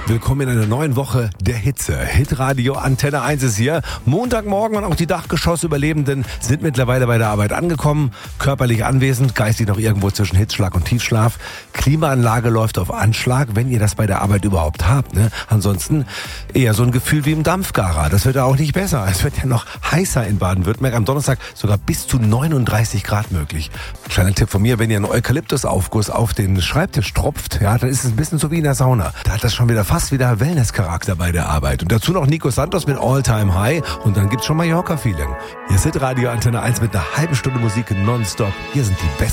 Willkommen in einer neuen Woche der Hitze. Hitradio Antenne 1 ist hier. Montagmorgen und auch die Dachgeschossüberlebenden sind mittlerweile bei der Arbeit angekommen. Körperlich anwesend, geistig noch irgendwo zwischen Hitzschlag und Tiefschlaf. Klimaanlage läuft auf Anschlag, wenn ihr das bei der Arbeit überhaupt habt. Ne? Ansonsten eher so ein Gefühl wie im Dampfgarer. Das wird ja auch nicht besser. Es wird ja noch heißer in Baden-Württemberg. Am Donnerstag sogar bis zu 39 Grad möglich. Kleiner Tipp von mir, wenn ihr einen Eukalyptusaufguss auf den Schreibtisch tropft, ja, dann ist es ein bisschen so wie in der Sauna. Da hat das schon wieder fast wieder Wellness-Charakter bei der Arbeit. Und dazu noch Nico Santos mit All-Time High und dann gibt's schon Mallorca-Feeling. Hier ist Hitradio Antenne 1 mit einer halben Stunde Musik nonstop. Hier sind die besten